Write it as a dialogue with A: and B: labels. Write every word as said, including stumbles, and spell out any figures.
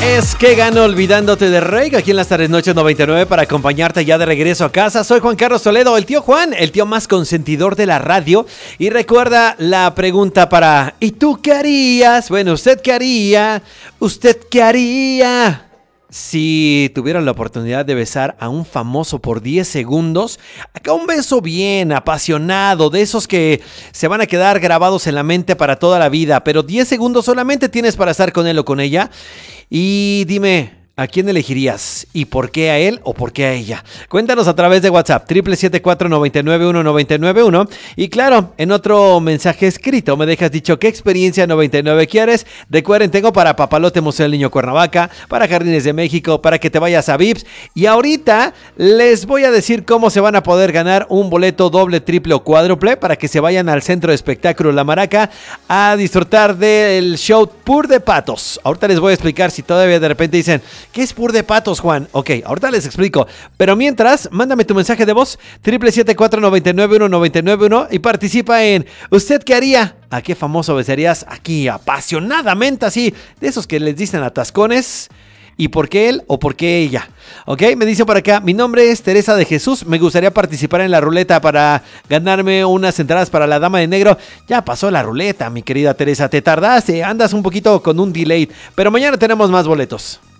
A: Es que gano olvidándote de Rey, aquí en las tardes noches noventa y nueve para acompañarte ya de regreso a casa. Soy Juan Carlos Toledo, el tío Juan, el tío más consentidor de la radio. Y recuerda la pregunta para ¿y tú qué harías? Bueno, ¿usted qué haría? ¿Usted qué haría? Si tuvieran la oportunidad de besar a un famoso por diez segundos, acá un beso bien apasionado, de esos que se van a quedar grabados en la mente para toda la vida, pero diez segundos solamente tienes para estar con él o con ella. Y dime, ¿a quién elegirías? ¿Y por qué a él o por qué a ella? Cuéntanos a través de WhatsApp, triple siete cuatro nueve nueve uno nueve nueve uno. Y claro, en otro mensaje escrito me dejas dicho qué experiencia noventa y nueve quieres. Recuerden, tengo para Papalote Museo del Niño Cuernavaca, para Jardines de México, para que te vayas a Vips. Y ahorita les voy a decir cómo se van a poder ganar un boleto doble, triple o cuádruple para que se vayan al Centro de Espectáculo La Maraca a disfrutar del show Pur de Patos. Ahorita les voy a explicar si todavía de repente dicen ¿qué es Pur de Patos, Juan? Ok, ahorita les explico. Pero mientras, mándame tu mensaje de voz, triple siete cuatro nueve nueve uno nueve nueve uno y participa en ¿usted qué haría? ¿A qué famoso besarías aquí apasionadamente así? De esos que les dicen atascones. ¿Y por qué él o por qué ella? Ok, me dice por acá, mi nombre es Teresa de Jesús, me gustaría participar en la ruleta para ganarme unas entradas para la Dama de Negro. Ya pasó la ruleta, mi querida Teresa, te tardaste, andas un poquito con un delay, pero mañana tenemos más boletos.